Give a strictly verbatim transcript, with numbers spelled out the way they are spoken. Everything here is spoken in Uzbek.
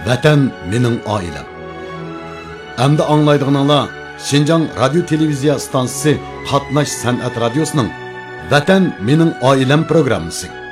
Vatan mening oilam. Endi anglaydiganlar Şinjan Radyo Televiziya stansiyasi Qatnash san'at radiosining Vatan mening oilam programmasi.